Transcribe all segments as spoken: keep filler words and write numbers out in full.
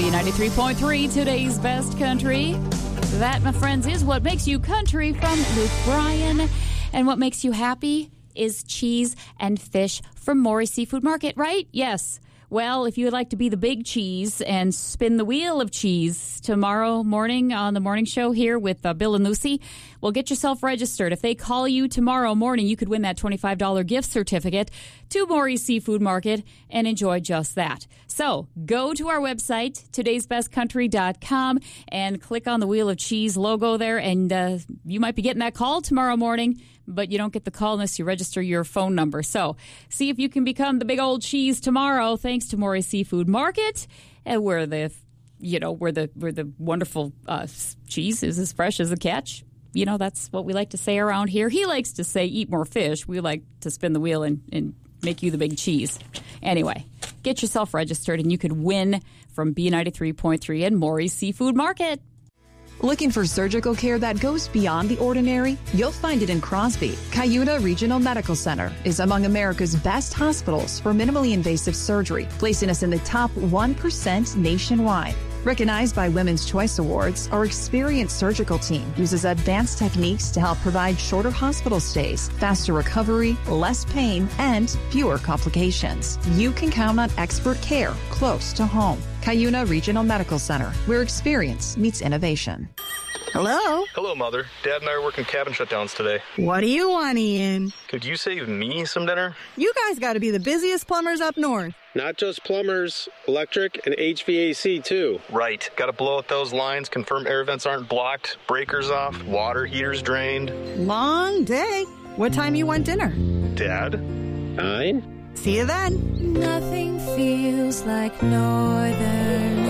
B ninety-three point three, today's best country. That, my friends, is what makes you country from Luke Bryan. And what makes you happy is cheese and fish from Maury's Seafood Market, right? Yes. Well, if you would like to be the big cheese and spin the wheel of cheese tomorrow morning on the morning show here with uh, Bill and Lucy, well, get yourself registered. If they call you tomorrow morning, you could win that twenty-five dollars gift certificate to Maury's Seafood Market and enjoy just that. So go to our website, todays best country dot com, and click on the Wheel of Cheese logo there, and uh, you might be getting that call tomorrow morning, but you don't get the call unless you register your phone number. So see if you can become the big old cheese tomorrow, thanks to Maury's Seafood Market, and where the, you know, where the where the wonderful uh, cheese is as fresh as a catch. You know, that's what we like to say around here. He likes to say, eat more fish. We like to spin the wheel and, and make you the big cheese. Anyway, get yourself registered, and you could win from B ninety-three point three and Maury's Seafood Market. Looking for surgical care that goes beyond the ordinary? You'll find it in Crosby. Cuyuna Regional Medical Center is among America's best hospitals for minimally invasive surgery, placing us in the top one percent nationwide. Recognized by Women's Choice Awards, our experienced surgical team uses advanced techniques to help provide shorter hospital stays, faster recovery, less pain, and fewer complications. You can count on expert care close to home. Cuyuna Regional Medical Center, where experience meets innovation. Hello? Hello, Mother. Dad and I are working cabin shutdowns today. What do you want, Ian? Could you save me some dinner? You guys got to be the busiest plumbers up north. Not just plumbers, electric and H V A C too. Right. Got to blow out those lines, confirm air vents aren't blocked, breakers off, water heaters drained. Long day. What time you want dinner? Dad? Nine? See you then. Nothing feels like Northern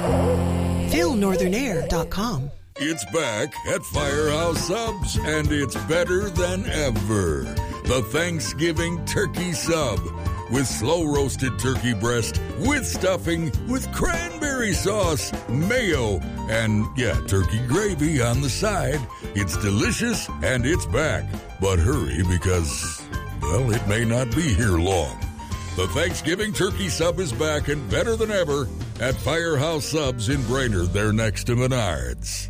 Air. Feel northern air dot com. It's back at Firehouse Subs, and it's better than ever. The Thanksgiving Turkey Sub, with slow-roasted turkey breast, with stuffing, with cranberry sauce, mayo, and, yeah, turkey gravy on the side. It's delicious, and it's back. But hurry, because, well, it may not be here long. The Thanksgiving Turkey Sub is back and better than ever at Firehouse Subs in Brainerd. They're next to Menards.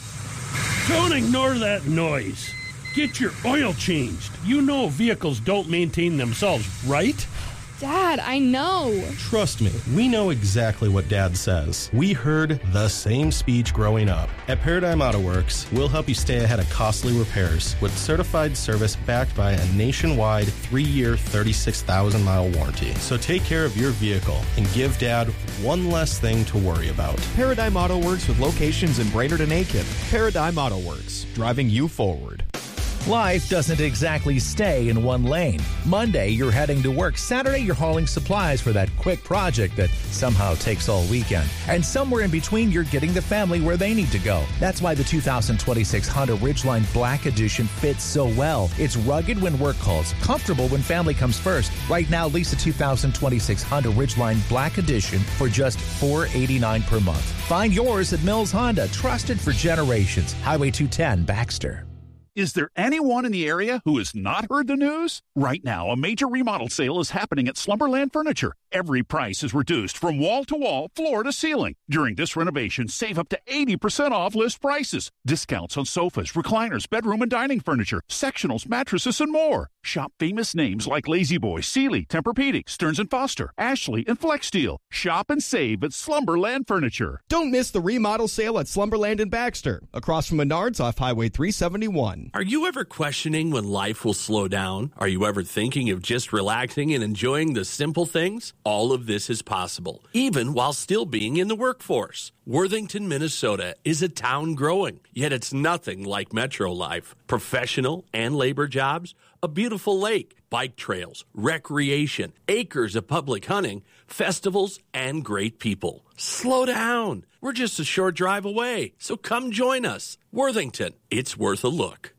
Don't ignore that noise. Get your oil changed. You know vehicles don't maintain themselves, right? Dad, I know. Trust me, we know exactly what Dad says. We heard the same speech growing up. At Paradigm Auto Works, we'll help you stay ahead of costly repairs with certified service backed by a nationwide three-year, thirty-six thousand mile warranty. So take care of your vehicle and give Dad one less thing to worry about. Paradigm Auto Works with locations in Brainerd and Aiken. Paradigm Auto Works, driving you forward. Life doesn't exactly stay in one lane. Monday, you're heading to work. Saturday, you're hauling supplies for that quick project that somehow takes all weekend. And somewhere in between, you're getting the family where they need to go. That's why the two thousand twenty-six Honda Ridgeline Black Edition fits so well. It's rugged when work calls, comfortable when family comes first. Right now, lease a two thousand twenty-six Honda Ridgeline Black Edition for just four hundred eighty-nine dollars per month. Find yours at Mills Honda, trusted for generations. Highway two ten, Baxter. Is there anyone in the area who has not heard the news? Right now, a major remodel sale is happening at Slumberland Furniture. Every price is reduced from wall to wall, floor to ceiling. During this renovation, save up to eighty percent off list prices. Discounts on sofas, recliners, bedroom and dining furniture, sectionals, mattresses, and more. Shop famous names like Lazy Boy, Sealy, Tempur-Pedic, Stearns and Foster, Ashley, and FlexSteel. Shop and save at Slumberland Furniture. Don't miss the remodel sale at Slumberland in Baxter, across from Menards off Highway three seventy-one. Are you ever questioning when life will slow down? Are you ever thinking of just relaxing and enjoying the simple things? All of this is possible, even while still being in the workforce. Worthington, Minnesota is a town growing, yet it's nothing like metro life. Professional and labor jobs, a beautiful lake, bike trails, recreation, acres of public hunting, festivals, and great people. Slow down. We're just a short drive away, so come join us. Worthington, it's worth a look.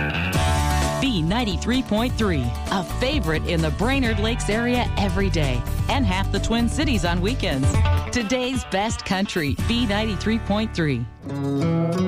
B ninety-three point three, a favorite in the Brainerd Lakes area every day and half the Twin Cities on weekends. Today's best country, B ninety-three point three.